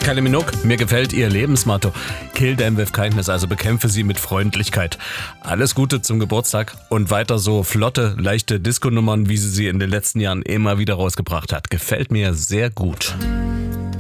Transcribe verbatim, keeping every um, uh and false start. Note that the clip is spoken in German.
Kylie Minogue, mir gefällt ihr Lebensmotto. Kill them with kindness, also bekämpfe sie mit Freundlichkeit. Alles Gute zum Geburtstag und weiter so flotte, leichte Disco-Nummern, wie sie sie in den letzten Jahren immer wieder rausgebracht hat. Gefällt mir sehr gut.